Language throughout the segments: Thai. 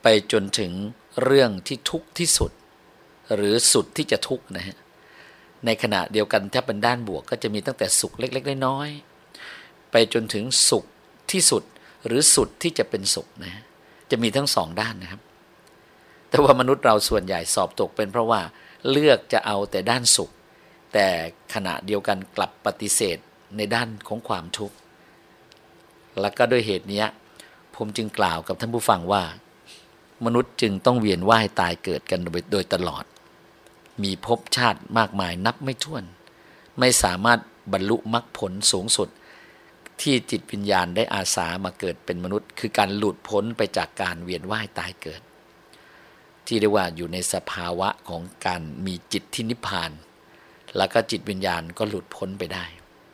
ไปจนถึงเรื่องที่ทุกข์ที่สุดหรือสุดที่จะทุกข์นะฮะในขณะเดียวกันถ้าเป็นด้านบวกก็จะมีตั้งแต่สุขเล็กๆน้อยๆไปจนถึงสุขที่สุดหรือสุดที่จะเป็นสุขนะฮะจะมีทั้งสองด้านนะครับแต่ว่ามนุษย์เราส่วนใหญ่สอบตกเป็นเพราะว่าเลือกจะเอาแต่ด้านสุขแต่ขณะเดียวกันกลับปฏิเสธในด้านของความทุกข์และก็ด้วยเหตุนี้ผมจึงกล่าวกับท่านผู้ฟังว่ามนุษย์จึงต้องเวียนว่ายตายเกิดกันโดยตลอดมีภพชาติมากมายนับไม่ถ้วนไม่สามารถบรรลุมรรคผลสูงสุดที่จิตวิญญาณได้อาสามาเกิดเป็นมนุษย์คือการหลุดพ้นไปจากการเวียนว่ายตายเกิดที่เรียกว่าอยู่ในสภาวะของการมีจิตที่นิพพานแล้วก็จิตวิญญาณก็หลุดพ้นไปได้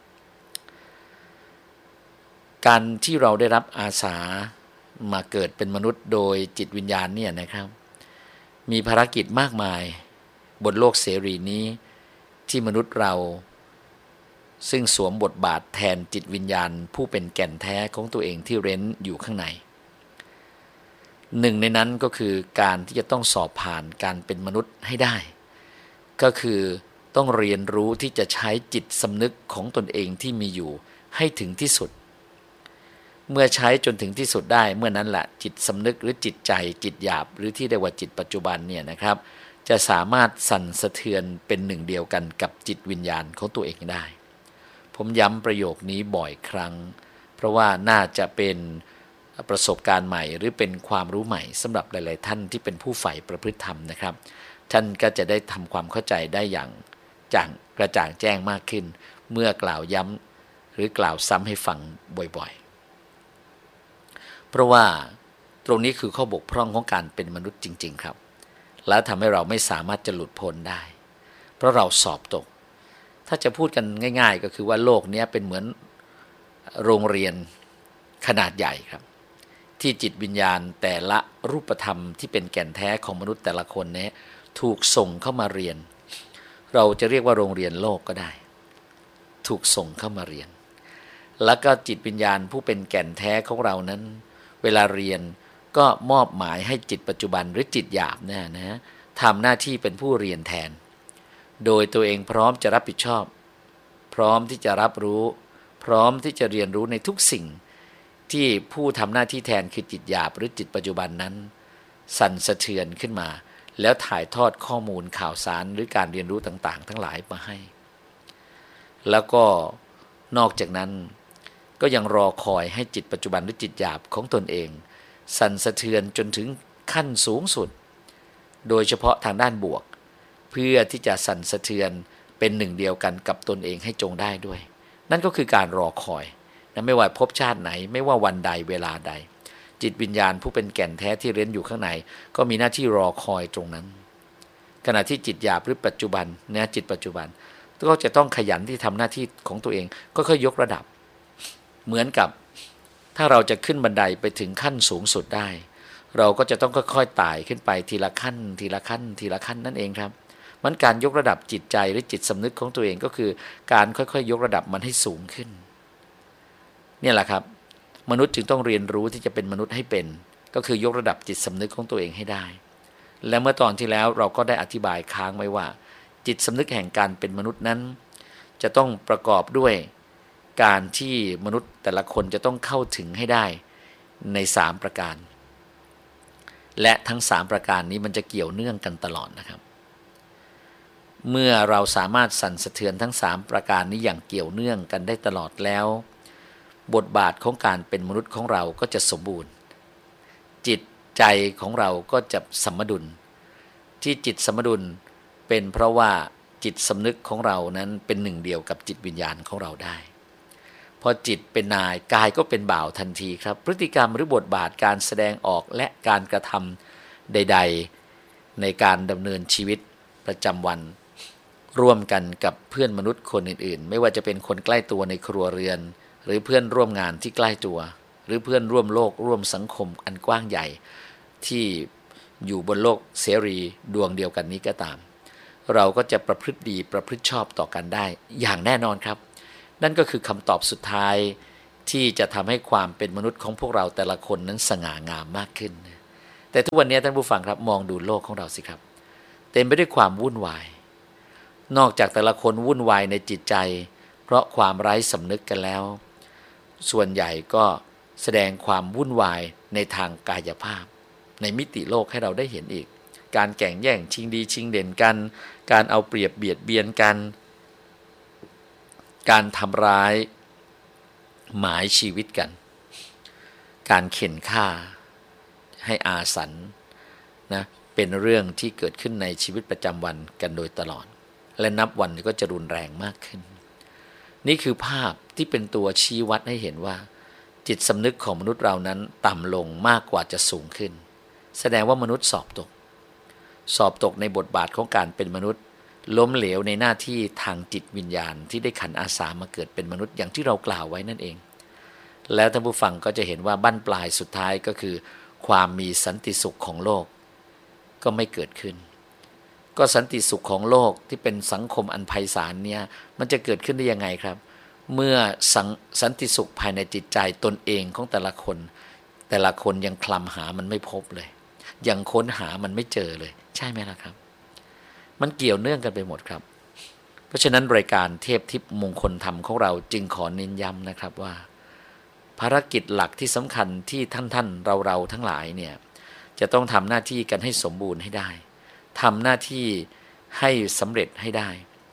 การที่เราได้รับอาสามาเกิดเป็นมนุษย์โดยจิตวิญญาณเนี่ยนะครับมีภารกิจมากมายบนโลกเสรีนี้ที่มนุษย์เราซึ่งสวมบทบาทแทนจิตวิญญาณผู้เป็นแก่นแท้ของตัวเองที่เร้นอยู่ข้างในหนึ่งในนั้นก็คือการที่จะต้องสอบผ่านการเป็นมนุษย์ให้ได้ก็คือต้องเรียนรู้ที่จะใช้จิตสำนึกของตนเองที่มีอยู่ให้ถึงที่สุดเมื่อใช้จนถึงที่สุดได้เมื่อนั้นแหละจิตสำนึกหรือจิตใจจิตหยาบหรือที่เรียกว่าจิตปัจจุบันเนี่ยนะครับจะสามารถสั่นสะเทือนเป็นหนึ่งเดียวกันกับจิตวิญญาณของตัวเองได้ผมย้ำประโยคนี้บ่อยครั้งเพราะว่าน่าจะเป็นประสบการณ์ใหม่หรือเป็นความรู้ใหม่สำหรับหลายๆท่านที่เป็นผู้ใฝ่ประพฤติธรรมนะครับท่านก็จะได้ทำความเข้าใจได้อย่างกระจ่างแจ้งมากขึ้นเมื่อกล่าวย้ำหรือกล่าวซ้ำให้ฟังบ่อยๆเพราะว่าตรงนี้คือข้อบกพร่องของการเป็นมนุษย์จริงๆครับและทำให้เราไม่สามารถจะหลุดพ้นได้เพราะเราสอบตกถ้าจะพูดกันง่ายๆก็คือว่าโลกนี้เป็นเหมือนโรงเรียนขนาดใหญ่ครับที่จิตวิญญาณแต่ละรูปธรรมที่เป็นแก่นแท้ของมนุษย์แต่ละคนนี้ถูกส่งเข้ามาเรียนเราจะเรียกว่าโรงเรียนโลกก็ได้ถูกส่งเข้ามาเรียนแล้วก็จิตวิญญาณผู้เป็นแก่นแท้ของเรานั้นเวลาเรียนก็มอบหมายให้จิตปัจจุบันหรือจิตหยาบเนี่ยนะทำหน้าที่เป็นผู้เรียนแทนโดยตัวเองพร้อมจะรับผิดชอบพร้อมที่จะรับรู้พร้อมที่จะเรียนรู้ในทุกสิ่งที่ผู้ทำหน้าที่แทนคือจิตหยาบหรือจิตปัจจุบันนั้นสั่นสะเทือนขึ้นมาแล้วถ่ายทอดข้อมูลข่าวสารหรือการเรียนรู้ต่างๆทั้งหลายมาให้แล้วก็นอกจากนั้นก็ยังรอคอยให้จิตปัจจุบันหรือจิตหยาบของตนเองสั่นสะเทือนจนถึงขั้นสูงสุดโดยเฉพาะทางด้านบวกเพื่อที่จะสั่นสะเทือนเป็นหนึ่งเดียวกันกับตนเองให้จงได้ด้วยนั่นก็คือการรอคอยนะไม่ว่าภพชาติไหนไม่ว่าวันใดเวลาใดจิตวิญญาณผู้เป็นแก่นแท้ที่เร้นอยู่ข้างในก็มีหน้าที่รอคอยตรงนั้นขณะที่จิตหยาบหรือปัจจุบันนะจิตปัจจุบันก็จะต้องขยันที่ทำหน้าที่ของตัวเองก็ค่อยยกระดับเหมือนกับถ้าเราจะขึ้นบันไดไปถึงขั้นสูงสุดได้เราก็จะต้องค่อยๆไต่ขึ้นไปทีละขั้นทีละขั้นทีละขั้นนั่นเองครับมันการยกระดับจิตใจหรือจิตสำนึกของตัวเองก็คือการค่อยๆยกระดับมันให้สูงขึ้นเนี่ยแหละครับมนุษย์จึงต้องเรียนรู้ที่จะเป็นมนุษย์ให้เป็นก็คือยกระดับจิตสำนึกของตัวเองให้ได้และเมื่อตอนที่แล้วเราก็ได้อธิบายค้างไว้ว่าจิตสำนึกแห่งการเป็นมนุษย์นั้นจะต้องประกอบด้วยการที่มนุษย์แต่ละคนจะต้องเข้าถึงให้ได้ใน3ประการและทั้ง3ประการนี้มันจะเกี่ยวเนื่องกันตลอดนะครับเมื่อเราสามารถสั่นสะเทือนทั้ง3ประการนี้อย่างเกี่ยวเนื่องกันได้ตลอดแล้วบทบาทของการเป็นมนุษย์ของเราก็จะสมบูรณ์จิตใจของเราก็จะสมดุลที่จิตสมดุลเป็นเพราะว่าจิตสำนึกของเรานั้นเป็นหนึ่งเดียวกับจิตวิญญาณของเราได้พอจิตเป็นนายกายก็เป็นบ่าวทันทีครับพฤติกรรมหรือบทบาทการแสดงออกและการกระทำใดๆในการดำเนินชีวิตประจำวันร่วมกันกับเพื่อนมนุษย์คนอื่นๆไม่ว่าจะเป็นคนใกล้ตัวในครัวเรือนหรือเพื่อนร่วมงานที่ใกล้ตัวหรือเพื่อนร่วมโลกร่วมสังคมอันกว้างใหญ่ที่อยู่บนโลกเสรีดวงเดียวกันนี้ก็ตามเราก็จะประพฤติดีประพฤติชอบต่อกันได้อย่างแน่นอนครับนั่นก็คือคำตอบสุดท้ายที่จะทำให้ความเป็นมนุษย์ของพวกเราแต่ละคนนั้นสง่างามมากขึ้นแต่ทุกวันนี้ท่านผู้ฟังครับมองดูโลกของเราสิครับเต็มไปด้วยความวุ่นวายนอกจากแต่ละคนวุ่นวายในจิตใจเพราะความไร้สำนึกกันแล้วส่วนใหญ่ก็แสดงความวุ่นวายในทางกายภาพในมิติโลกให้เราได้เห็นอีกการแข่งแย่งชิงดีชิงเด่นกันการเอาเปรียบเบียดเบียนกันการทำร้ายหมายชีวิตกันการเข็นฆ่าให้อาสันนะเป็นเรื่องที่เกิดขึ้นในชีวิตประจำวันกันโดยตลอดและนับวันก็จะรุนแรงมากขึ้นนี่คือภาพที่เป็นตัวชี้วัดให้เห็นว่าจิตสำนึกของมนุษย์เรานั้นต่ำลงมากกว่าจะสูงขึ้นแสดงว่ามนุษย์สอบตกในบทบาทของการเป็นมนุษย์ล้มเหลวในหน้าที่ทางจิตวิญญาณที่ได้ขันอาสามาเกิดเป็นมนุษย์อย่างที่เรากล่าวไว้นั่นเองแล้วท่านผู้ฟังก็จะเห็นว่าบั้นปลายสุดท้ายก็คือความมีสันติสุขของโลกก็ไม่เกิดขึ้นก็สันติสุขของโลกที่เป็นสังคมอันไพศาลเนี่ยมันจะเกิดขึ้นได้ยังไงครับเมื่อสันติสุขภายในจิตใจตนเองของแต่ละคนยังคลำหามันไม่พบเลยยังค้นหามันไม่เจอเลยใช่ไหมล่ะครับมันเกี่ยวเนื่องกันไปหมดครับเพราะฉะนั้นรายการเทพทิพย์มงคลธรรมของเราจึงขอเน้นย้ำนะครับว่าภารกิจหลักที่สำคัญที่ท่านเราทั้งหลายเนี่ยจะต้องทำหน้าที่กันให้สมบูรณ์ให้ได้ทำหน้าที่ให้สำเร็จให้ได้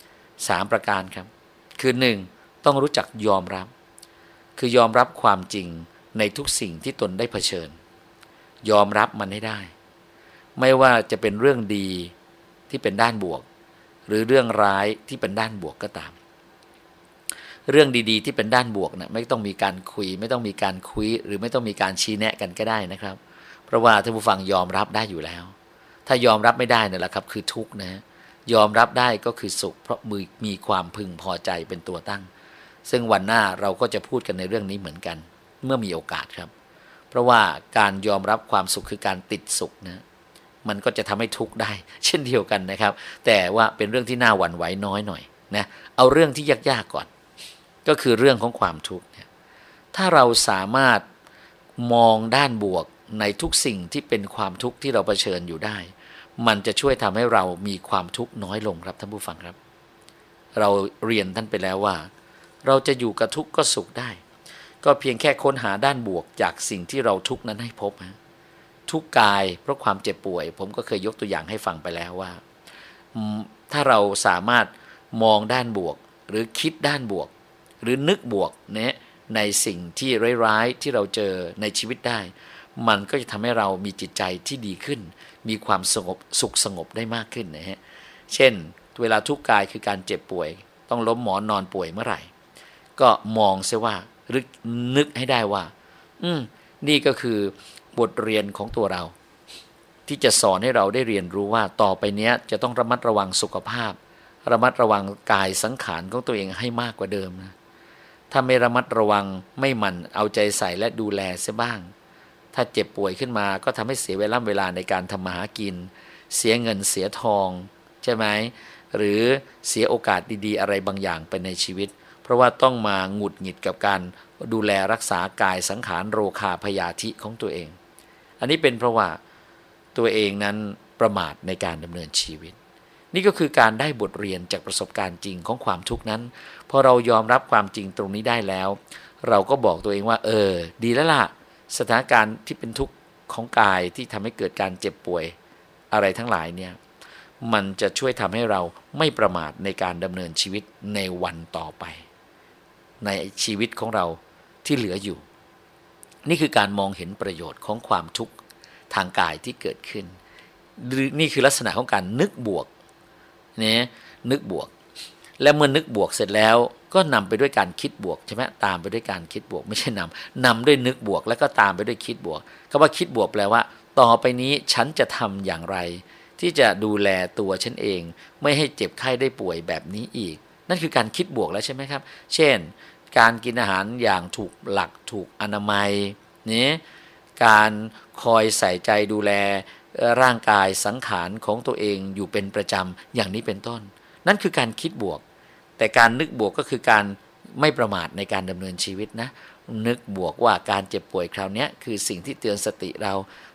3ประการครับคือ1ต้องรู้จักยอมรับคือยอมรับความจริงในทุกสิ่งที่ตนได้เผชิญยอมรับมันให้ได้ไม่ว่าจะเป็นเรื่องดีที่เป็นด้านบวกหรือเรื่องร้ายที่เป็นด้านบวกก็ตามเรื่องดีๆที่เป็นด้านบวกนะไม่ต้องมีการคุยไม่ต้องมีการคุยหรือไม่ต้องมีการชี้แนะกันก็ได้นะครับเพราะว่าท่านผู้ฟังยอมรับได้อยู่แล้วถ้ายอมรับไม่ได้เนี่ยแหละครับคือทุกข์นะยอมรับได้ก็คือสุขเพราะมีความพึงพอใจเป็นตัวตั้งซึ่งวันหน้าเราก็จะพูดกันในเรื่องนี้เหมือนกันเมื่อมีโอกาสครับเพราะว่าการยอมรับความสุขคือการติดสุขนะมันก็จะทำให้ทุกข์ได้เช่นเดียวกันนะครับแต่ว่าเป็นเรื่องที่น่าหวั่นไหวน้อยหน่อยนะเอาเรื่องที่ยากๆก่อนก็คือเรื่องของความทุกข์เนี่ยถ้าเราสามารถมองด้านบวกในทุกสิ่งที่เป็นความทุกข์ที่เราเผชิญอยู่ได้มันจะช่วยทำให้เรามีความทุกข์น้อยลงครับท่านผู้ฟังครับเราเรียนท่านไปแล้วว่าเราจะอยู่กับทุกข์ก็สุขได้ก็เพียงแค่ค้นหาด้านบวกจากสิ่งที่เราทุกข์นั้นให้พบทุกข์กายเพราะความเจ็บป่วยผมก็เคยยกตัวอย่างให้ฟังไปแล้วว่าถ้าเราสามารถมองด้านบวกหรือคิดด้านบวกหรือนึกบวกเนี่ยในสิ่งที่ร้ายๆที่เราเจอในชีวิตได้มันก็จะทำให้เรามีจิตใจที่ดีขึ้นมีความสุขสงบได้มากขึ้นนะฮะเช่นเวลาทุกข์กายคือการเจ็บป่วยต้องล้มหมอนนอนป่วยเมื่อไหร่ก็มองเสียว่าหรือนึกให้ได้ว่านี่ก็คือบทเรียนของตัวเราที่จะสอนให้เราได้เรียนรู้ว่าต่อไปนี้จะต้องระมัดระวังสุขภาพระมัดระวังกายสังขารของตัวเองให้มากกว่าเดิมนะถ้าไม่ระมัดระวังไม่หมั่นเอาใจใส่และดูแลเสียบ้างถ้าเจ็บป่วยขึ้นมาก็ทำให้เสียเวลาในการทำมาหากินเสียเงินเสียทองใช่ไหมหรือเสียโอกาสดีๆอะไรบางอย่างไปในชีวิตเพราะว่าต้องมาหงุดหงิดกับการดูแลรักษากายสังขารโรคาพยาธิของตัวเองอันนี้เป็นเพราะว่าตัวเองนั้นประมาทในการดำเนินชีวิตนี่ก็คือการได้บทเรียนจากประสบการณ์จริงของความทุกข์นั้นพอเรายอมรับความจริงตรงนี้ได้แล้วเราก็บอกตัวเองว่าดีแล้วล่ะสถานการณ์ที่เป็นทุกข์ของกายที่ทำให้เกิดการเจ็บป่วยอะไรทั้งหลายเนี่ยมันจะช่วยทำให้เราไม่ประมาทในการดำเนินชีวิตในวันต่อไปในชีวิตของเราที่เหลืออยู่นี่คือการมองเห็นประโยชน์ของความทุกข์ทางกายที่เกิดขึ้นนี่คือลักษณะของการนึกบวกเนี่ยนึกบวกและเมื่อนึกบวกเสร็จแล้วก็นำไปด้วยการคิดบวกใช่ไหมตามไปด้วยการคิดบวกไม่ใช่นำด้วยนึกบวกแล้วก็ตามไปด้วยคิดบวกคำว่าคิดบวกแปลว่าต่อไปนี้ฉันจะทำอย่างไรที่จะดูแลตัวฉันเองไม่ให้เจ็บไข้ได้ป่วยแบบนี้อีกนั่นคือการคิดบวกแล้วใช่ไหมครับเช่นการกินอาหารอย่างถูกหลักถูกอนามัยนี่การคอยใส่ใจดูแลร่างกายสังขารของตัวเองอยู่เป็นประจำอย่างนี้เป็นต้นนั่นคือการคิดบวกแต่การนึกบวกก็คือการไม่ประมาทในการดำเนินชีวิตนะนึกบวกว่าการเจ็บป่วยคราวนี้คือสิ่งที่เตือนสติเรา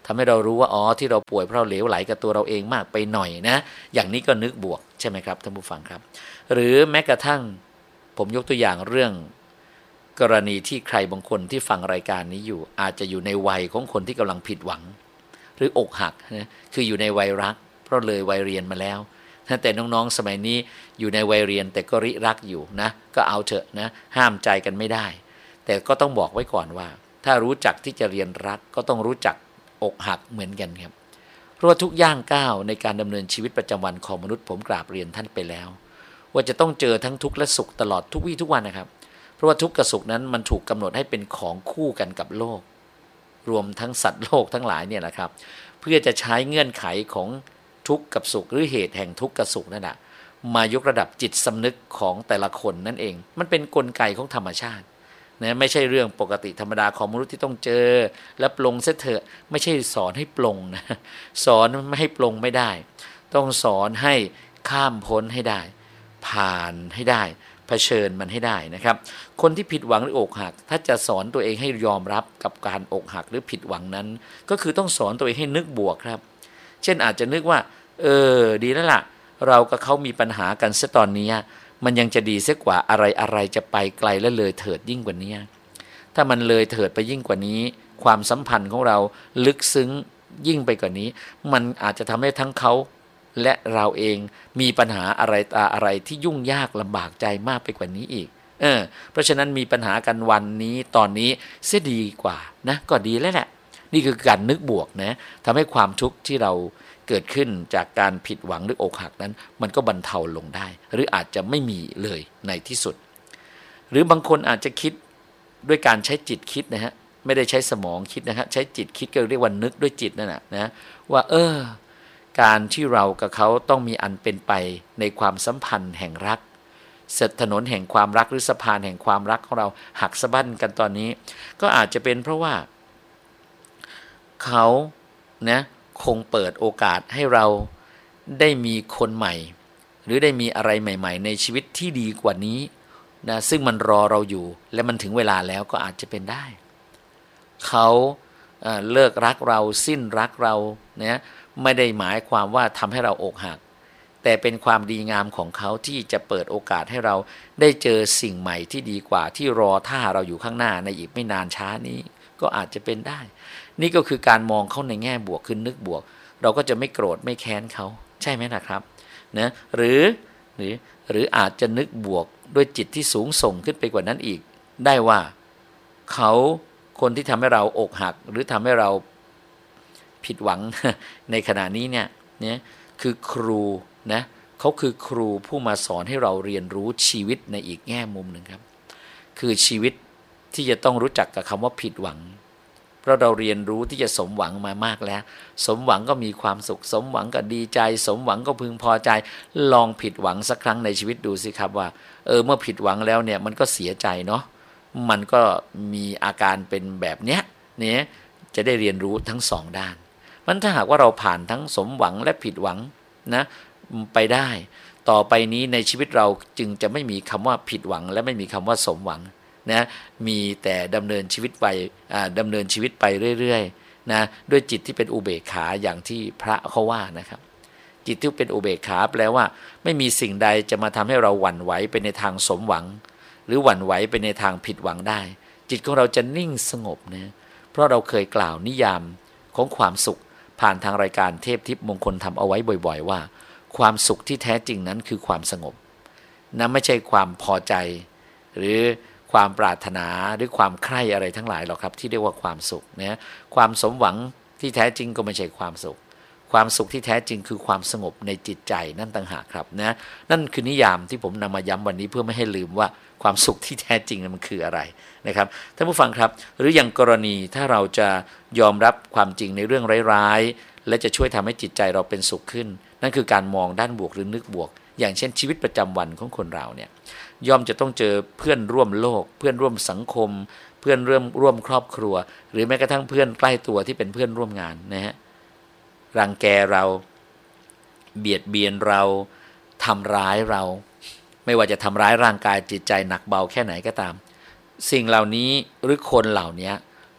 ทำให้เรารู้ว่าอ๋อที่เราป่วยเพราะเราเหลวไหลกับตัวเราเองมากไปหน่อยนะอย่างนี้ก็นึกบวกใช่ไหมครับท่านผู้ฟังครับหรือแม้กระทั่งผมยกตัวอย่างเรื่องกรณีที่ใครบางคนที่ฟังรายการนี้อยู่อาจจะอยู่ในวัยของคนที่กำลังผิดหวังหรืออกหักนะคืออยู่ในวัยรักเพราะเลยวัยเรียนมาแล้วแต่น้องๆสมัยนี้อยู่ในวัยเรียนแต่ก็ริรักอยู่นะก็เอาเถอะนะห้ามใจกันไม่ได้แต่ก็ต้องบอกไว้ก่อนว่าถ้ารู้จักที่จะเรียนรักก็ต้องรู้จักอกหักเหมือนกันครับเพราะว่าทุกย่างก้าวในการดำเนินชีวิตประจำวันของมนุษย์ผมกราบเรียนท่านไปแล้วว่าจะต้องเจอทั้งทุกข์และสุขตลอดทุกวี่ทุกวันนะครับเพราะว่าทุกข์กับสุขนั้นมันถูกกำหนดให้เป็นของคู่กันกับโลกรวมทั้งสัตว์โลกทั้งหลายเนี่ยนะครับเพื่อจะใช้เงื่อนไขของทุกข์กับสุขหรือเหตุแห่งทุกข์กับสุขนั่นแหละมายกระดับจิตสำนึกของแต่ละคนนั่นเองมันเป็นกลไกของธรรมชาตินะไม่ใช่เรื่องปกติธรรมดาของมนุษย์ที่ต้องเจอและปลงเสียเถอะไม่ใช่สอนให้ปลงนะสอนไม่ให้ปลงไม่ได้ต้องสอนให้ข้ามพ้นให้ได้ผ่านให้ได้เผชิญมันให้ได้นะครับคนที่ผิดหวังหรืออกหักถ้าจะสอนตัวเองให้ยอมรับกับการอกหักหรือผิดหวังนั้นก็คือต้องสอนตัวเองให้นึกบวกครับเช่นอาจจะนึกว่าดีแล้วล่ะเรากับเขามีปัญหากันซะตอนนี้มันยังจะดีเสียกว่าอะไรจะไปไกลและเลยเถิดยิ่งกว่านี้ถ้ามันเลยเถิดไปยิ่งกว่านี้ความสัมพันธ์ของเราลึกซึ้งยิ่งไปกว่านี้มันอาจจะทำให้ทั้งเขาและเราเองมีปัญหาอะไรที่ยุ่งยากลำบากใจมากไปกว่านี้อีกเพราะฉะนั้นมีปัญหากันวันนี้ตอนนี้เสียดีกว่านะก็ดีแล้วแหละนี่คือการนึกบวกนะทำให้ความทุกข์ที่เราเกิดขึ้นจากการผิดหวังหรืออกหักนั้นมันก็บรรเทาลงได้หรืออาจจะไม่มีเลยในที่สุดหรือบางคนอาจจะคิดด้วยการใช้จิตคิดนะฮะไม่ได้ใช้สมองคิดนะฮะใช้จิตคิดก็เรียกว่านึกด้วยจิตนั่นนะว่าการที่เรากับเขาต้องมีอันเป็นไปในความสัมพันธ์แห่งรักถนนแห่งความรักหรือสะพานแห่งความรักของเราหักสะบั้นกันตอนนี้ก็อาจจะเป็นเพราะว่าเขานะคงเปิดโอกาสให้เราได้มีคนใหม่หรือได้มีอะไรใหม่ๆในชีวิตที่ดีกว่านี้นะซึ่งมันรอเราอยู่และมันถึงเวลาแล้วก็อาจจะเป็นได้เขาเลิกรักเราสิ้นรักเราเนี่ยไม่ได้หมายความว่าทำให้เราอกหักแต่เป็นความดีงามของเขาที่จะเปิดโอกาสให้เราได้เจอสิ่งใหม่ที่ดีกว่าที่รอท่าเราอยู่ข้างหน้าในอีกไม่นานช้านี้ก็อาจจะเป็นได้นี่ก็คือการมองเขาในแง่บวกคือนึกบวกเราก็จะไม่โกรธไม่แค้นเขาใช่ไหมนะครับนะหรืออาจจะนึกบวกด้วยจิตที่สูงส่งขึ้นไปกว่านั้นอีกได้ว่าเขาคนที่ทำให้เราอกหักหรือทำให้เราผิดหวังในขณะนี้เนี่ยคือครูนะเขาคือครูผู้มาสอนให้เราเรียนรู้ชีวิตในอีกแง่มุมหนึ่งครับคือชีวิตที่จะต้องรู้จักกับคำว่าผิดหวังเพราะเราเรียนรู้ที่จะสมหวังมามากแล้วสมหวังก็มีความสุขสมหวังก็ดีใจสมหวังก็พึงพอใจลองผิดหวังสักครั้งในชีวิตดูสิครับว่าเมื่อผิดหวังแล้วเนี่ยมันก็เสียใจเนาะมันก็มีอาการเป็นแบบเนี้ยจะได้เรียนรู้ทั้งสองด้านมันถ้าหากว่าเราผ่านทั้งสมหวังและผิดหวังนะไปได้ต่อไปนี้ในชีวิตเราจึงจะไม่มีคำว่าผิดหวังและไม่มีคำว่าสมหวังนะมีแต่ดำเนินชีวิตไปเรื่อยๆนะด้วยจิตที่เป็นอุเบกขาอย่างที่พระเขาว่านะครับจิตที่เป็นอุเบกขาแปลว่าไม่มีสิ่งใดจะมาทำให้เราหวั่นไหวไปในทางสมหวังหรือหวั่นไหวไปในทางผิดหวังได้จิตของเราจะนิ่งสงบนะเพราะเราเคยกล่าวนิยามของความสุขผ่านทางรายการเทพทิพย์มงคลธรรมเอาไว้บ่อยๆว่าความสุขที่แท้จริงนั้นคือความสงบนะไม่ใช่ความพอใจหรือความปรารถนาหรือความใคร่อะไรทั้งหลายหรอกครับที่เรียกว่าความสุขนะความสมหวังที่แท้จริงก็ไม่ใช่ความสุขความสุขที่แท้จริงคือความสงบในจิตใจนั่นต่างหากครับนะนั่นคือนิยามที่ผมนำมาย้ำวันนี้เพื่อไม่ให้ลืมว่าความสุขที่แท้จริงมันคืออะไรนะครับท่านผู้ฟังครับหรืออย่างกรณีถ้าเราจะยอมรับความจริงในเรื่องร้ายๆและจะช่วยทำให้จิตใจเราเป็นสุขขึ้นนั่นคือการมองด้านบวกหรือนึกบวกอย่างเช่นชีวิตประจำวันของคนเราเนี่ยย่อมจะต้องเจอเพื่อนร่วมโลกเพื่อนร่วมสังคมเพื่อนร่วมครอบครัวหรือแม้กระทั่งเพื่อนใกล้ตัวที่เป็นเพื่อนร่วมงานนะฮะรังแกเราเบียดเบียนเราทำร้ายเราไม่ว่าจะทำร้ายร่างกายจิตใจหนักเบาแค่ไหนก็ตามสิ่งเหล่านี้หรือคนเหล่านี้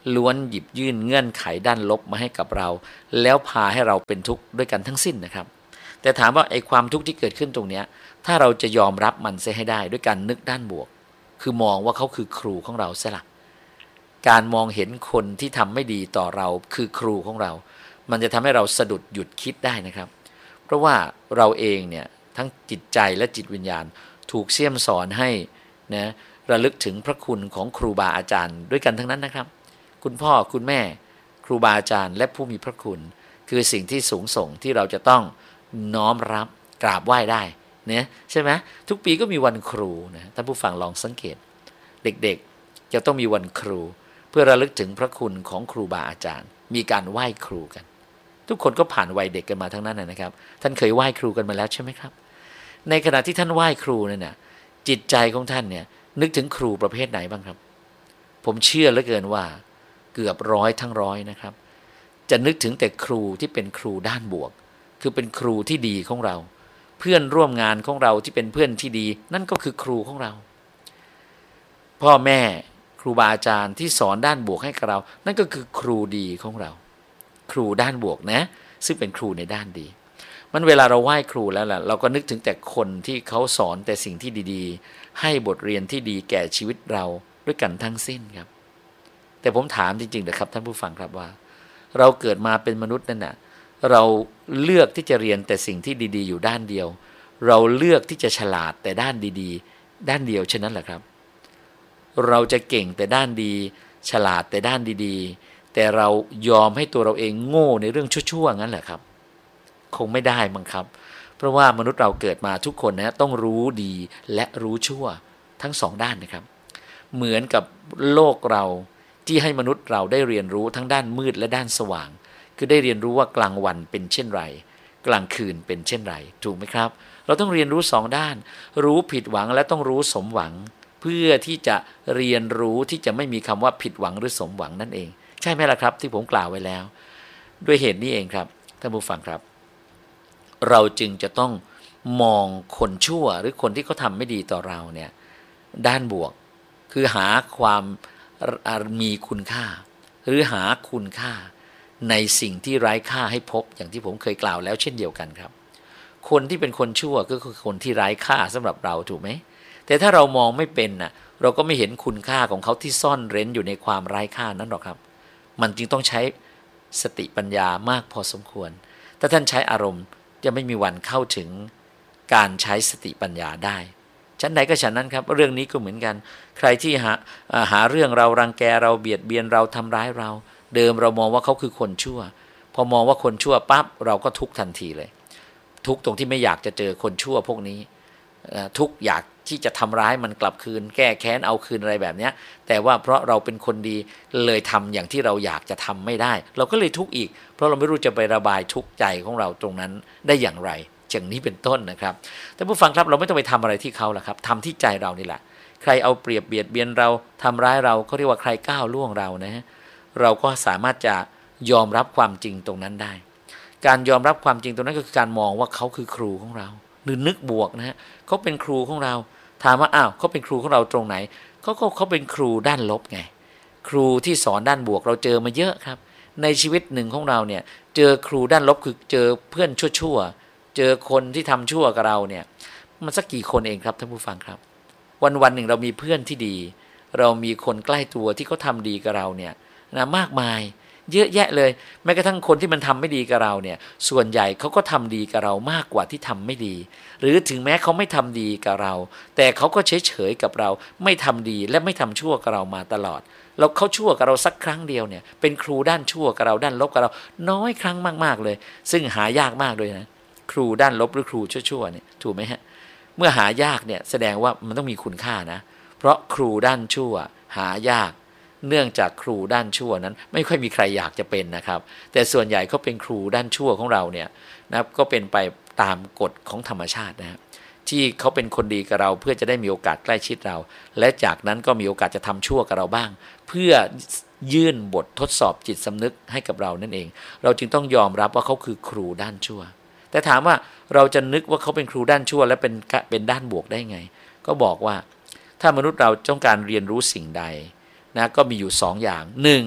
ล้วนหยิบยื่นเงื่อนไขด้านลบมาให้กับเราแล้วพาให้เราเป็นทุกข์ด้วยกันทั้งสิ้นนะครับแต่ถามว่าไอ้ความทุกข์ที่เกิดขึ้นตรงเนี้ยถ้าเราจะยอมรับมันเสียให้ได้ด้วยการนึกด้านบวกคือมองว่าเขาคือครูของเราเสียละการมองเห็นคนที่ทำไม่ดีต่อเราคือครูของเรามันจะทำให้เราสะดุดหยุดคิดได้นะครับเพราะว่าเราเองเนี่ยทั้งจิตใจและจิตวิญญาณถูกเสี่ยมสอนให้นะระลึกถึงพระคุณของครูบาอาจารย์ด้วยกันทั้งนั้นนะครับคุณพ่อคุณแม่ครูบาอาจารย์และผู้มีพระคุณคือสิ่งที่สูงส่งที่เราจะต้องน้อมรับกราบไหว้ได้เนี่ยใช่ไหมทุกปีก็มีวันครูนะท่านผู้ฟังลองสังเกตเด็กๆจะต้องมีวันครูเพื่อระลึกถึงพระคุณของครูบาอาจารย์มีการไหว้ครูกันทุกคนก็ผ่านวัยเด็กกันมาทั้งนั้นนะครับท่านเคยไหว้ครูกันมาแล้วใช่ไหมครับในขณะที่ท่านไหว้ครูเนี่ยจิตใจของท่านเนี่ยนึกถึงครูประเภทไหนบ้างครับผมเชื่อเหลือเกินว่าเกือบร้อยทั้งร้อยนะครับจะนึกถึงแต่ครูที่เป็นครูด้านบวกคือเป็นครูที่ดีของเราเพื่อนร่วมงานของเราที่เป็นเพื่อนที่ดีนั่นก็คือครูของเราพ่อแม่ครูบาอาจารย์ที่สอนด้านบวกให้กับเรานั่นก็คือครูดีของเราครูด้านบวกนะซึ่งเป็นครูในด้านดีมันเวลาเราไหว้ครูแล้วล่ะเราก็นึกถึงแต่คนที่เขาสอนแต่สิ่งที่ดีๆให้บทเรียนที่ดีแก่ชีวิตเราด้วยกันทั้งสิ้นครับแต่ผมถามจริงๆนะครับท่านผู้ฟังครับว่าเราเกิดมาเป็นมนุษย์นั่นน่ะเราเลือกที่จะเรียนแต่สิ่งที่ดีๆอยู่ด้านเดียวเราเลือกที่จะฉลาดแต่ด้านดีๆด้านเดียวฉะนั้นแหละครับเราจะเก่งแต่ด้านดีฉลาดแต่ด้านดีๆแต่เรายอมให้ตัวเราเองโง่ในเรื่องชั่วๆงั้นแหละครับคงไม่ได้มั้งครับเพราะว่ามนุษย์เราเกิดมาทุกคนนะต้องรู้ดีและรู้ชั่วทั้งสองด้านนะครับเหมือนกับโลกเราที่ให้มนุษย์เราได้เรียนรู้ทั้งด้านมืดและด้านสว่างคือได้เรียนรู้ว่ากลางวันเป็นเช่นไรกลางคืนเป็นเช่นไรถูกไหมครับเราต้องเรียนรู้สองด้านรู้ผิดหวังและต้องรู้สมหวังเพื่อที่จะเรียนรู้ที่จะไม่มีคำว่าผิดหวังหรือสมหวังนั่นเองใช่ไหมล่ะครับที่ผมกล่าวไว้แล้วด้วยเหตุนี้เองครับท่านผู้ฟังครับเราจึงจะต้องมองคนชั่วหรือคนที่เขาทำไม่ดีต่อเราเนี่ยด้านบวกคือหาความมีคุณค่าหรือหาคุณค่าในสิ่งที่ไร้ค่าให้พบอย่างที่ผมเคยกล่าวแล้วเช่นเดียวกันครับคนที่เป็นคนชั่วก็คือคนที่ไร้ค่าสำหรับเราถูกไหมแต่ถ้าเรามองไม่เป็นน่ะเราก็ไม่เห็นคุณค่าของเขาที่ซ่อนเร้นอยู่ในความไร้ค่านั้นหรอกครับมันจึงต้องใช้สติปัญญามากพอสมควรถ้าท่านใช้อารมณ์จะไม่มีวันเข้าถึงการใช้สติปัญญาได้ชั้นใดก็ฉันนั้นครับเรื่องนี้ก็เหมือนกันใครที่หาเรื่องเรารังแกเราเบียดเบียนเราทำร้ายเราเดิมเรามองว่าเขาคือคนชั่วพอมองว่าคนชั่วปั๊บเราก็ทุกข์ทันทีเลยทุกข์ตรงที่ไม่อยากจะเจอคนชั่วพวกนี้ทุกข์อยากที่จะทำร้ายมันกลับคืนแก้แค้นเอาคืนอะไรแบบนี้แต่ว่าเพราะเราเป็นคนดีเลยทำอย่างที่เราอยากจะทำไม่ได้เราก็เลยทุกข์อีกเพราะเราไม่รู้จะไประบายทุกข์ใจของเราตรงนั้นได้อย่างไรอย่างนี้เป็นต้นนะครับแต่ผู้ฟังครับเราไม่ต้องไปทำอะไรที่เขาหรอกครับทำที่ใจเรานี่แหละใครเอาเปรียบเบียดเบียนเราทำร้ายเราเขาเรียกว่าใครก้าวล่วงเรานะฮะเราก็สามารถจะยอมรับความจริงตรงนั้นได้การยอมรับความจริงตรงนั้นก็คือการมองว่าเขาคือครูของเราหรือนึกบวกนะฮะเขาเป็นครูของเราถามว่าอ้าวเขาเป็นครูของเราตรงไหนเขาเป็นครูด้านลบไงครูที่สอนด้านบวกเราเจอมาเยอะครับในชีวิตหนึ่งของเราเนี่ยเจอครูด้านลบคือเจอเพื่อนชั่วเจอคนที่ทำชั่วกับเราเนี่ยมันสักกี่คนเองครับท่านผู้ฟังครับวันหนึ่งเรามีเพื่อนที่ดีเรามีคนใกล้ตัวที่เขาทำดีกับเราเนี่ยนะมากมายเยอะแยะเลยแม้กระทั่งคนที่มันทำไม่ดีกับเราเนี่ยส่วนใหญ่เขาก็ทำดีกับเรามากกว่าที่ทำไม่ดีหรือถึงแม้เขาไม่ทำดีกับเราแต่เขาก็เฉยกับเราไม่ทำดีและไม่ทำชั่วกับเรามาตลอดเราเขาชั่วกับเราสักครั้งเดียวเนี่ยเป็นครูด้านชั่วกับเราด้านลบกับเราน้อยครั้งมากๆเลยซึ่งหายากมากเลยนะครูด้านลบหรือครูชั่วเนี่ยถูกไหมฮะเมื่อหายากเนี่ยแสดงว่ามันต้องมีคุณค่านะเพราะครูด้านชั่วหายากเนื่องจากครูด้านชั่วนั้นไม่ค่อยมีใครอยากจะเป็นนะครับแต่ส่วนใหญ่เขาเป็นครูด้านชั่วของเราเนี่ยนะครับก็เป็นไปตามกฎของธรรมชาตินะที่เขาเป็นคนดีกับเราเพื่อจะได้มีโอกาสใกล้ชิดเราและจากนั้นก็มีโอกาสจะทำชั่วกับเราบ้างเพื่อยื่นบททดสอบจิตสำนึกให้กับเรานั่นเองเราจึงต้องยอมรับว่าเขาคือครูด้านชั่วแต่ถามว่าเราจะนึกว่าเขาเป็นครูด้านชั่วและเป็นด้านบวกได้ไงก็บอกว่าถ้ามนุษย์เราต้องการเรียนรู้สิ่งใดนะก็มีอยู่2 อย่าง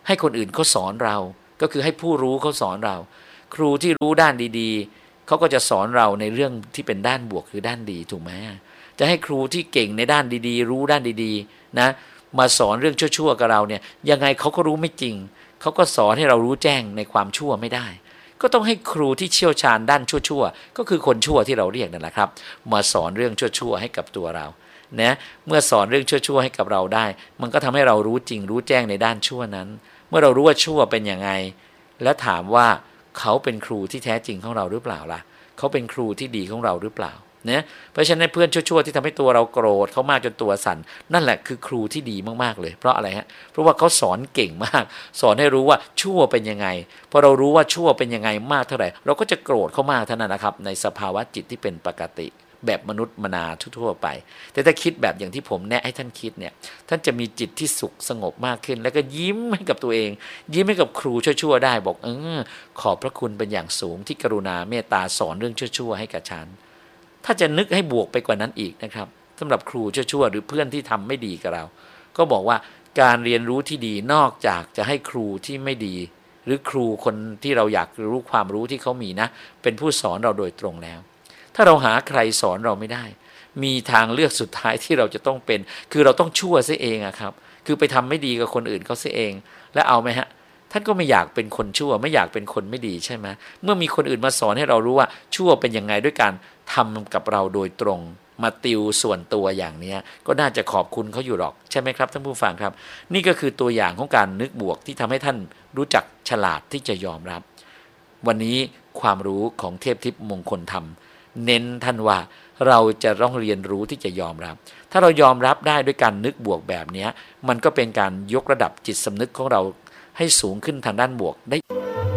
ให้คนอื่นเขาสอนเราก็คือให้ผู้รู้เขาสอนเราครูที่รู้ด้านดีๆเขาก็จะสอนเราในเรื่องที่เป็นด้านบวกคือด้านดีถูกไหมจะให้ครูที่เก่งในด้านดีๆรู้ด้านดีๆนะมาสอนเรื่องชั่วๆกับเราเนี่ยยังไงเขาก็รู้ไม่จริงเขาก็สอนให้เรารู้แจ้งในความชั่วไม่ได้ก็ต้องให้ครูที่เชี่ยวชาญด้านชั่วๆก็คือคนชั่วที่เราเรียกนั่นแหละครับมาสอนเรื่องชั่วๆให้กับตัวเรานะเมื่อสอนเรื่องชั่วๆให้กับเราได้มันก็ทำให้เรารู้จริงรู้แจ้งในด้านชั่วนั้นเมื่อเรารู้ว่าชั่วเป็นยังไงแล้วถามว่าเขาเป็นครูที่แท้จริงของเราหรือเปล่าล่ะเขาเป็นครูที่ดีของเราหรือเปล่านะเพราะฉะนั้นเพื่อนชั่วๆที่ทำให้ตัวเราโกรธเขามากจนตัวสั่นนั่นแหละคือครูที่ดีมากๆเลยเพราะอะไรฮะเพราะว่าเขาสอนเก่งมากสอนให้รู้ว่าชั่วเป็นยังไงพอเรารู้ว่าชั่วเป็นยังไงมากเท่าไหร่เราก็จะโกรธเขามากเท่านั้นนะครับในสภาวะจิตที่เป็นปกติแบบมนุษย์มนาทั่วๆไปแต่ถ้าคิดแบบอย่างที่ผมแนะให้ท่านคิดเนี่ยท่านจะมีจิตที่สุขสงบมากขึ้นแล้วก็ยิ้มให้กับตัวเองยิ้มให้กับครูชั่วๆได้บอกขอบพระคุณเป็นอย่างสูงที่กรุณาเมตตาสอนเรื่องชั่วๆให้กับฉันถ้าจะนึกให้บวกไปกว่านั้นอีกนะครับสำหรับครูชั่วๆหรือเพื่อนที่ทำไม่ดีกับเราก็บอกว่าการเรียนรู้ที่ดีนอกจากจะให้ครูที่ไม่ดีหรือครูคนที่เราอยากรู้ความรู้ที่เขามีนะเป็นผู้สอนเราโดยตรงแล้วถ้าเราหาใครสอนเราไม่ได้มีทางเลือกสุดท้ายที่เราจะต้องเป็นคือเราต้องชั่วซะเองอะครับคือไปทำไม่ดีกับคนอื่นเขาซะเองแล้วเอาไหมฮะท่านก็ไม่อยากเป็นคนชั่วไม่อยากเป็นคนไม่ดีใช่ไหมเมื่อมีคนอื่นมาสอนให้เรารู้ว่าชั่วเป็นยังไงด้วยการทำกับเราโดยตรงมาติวส่วนตัวอย่างนี้ก็น่าจะขอบคุณเขาอยู่หรอกใช่ไหมครับท่านผู้ฟังครับนี่ก็คือตัวอย่างของการนึกบวกที่ทำให้ท่านรู้จักฉลาดที่จะยอมรับวันนี้ความรู้ของเทพทิพย์มงคลธรรมเน้นท่านว่าเราจะต้องเรียนรู้ที่จะยอมรับถ้าเรายอมรับได้ด้วยการนึกบวกแบบนี้มันก็เป็นการยกระดับจิตสำนึกของเราให้สูงขึ้นทางด้านบวกได้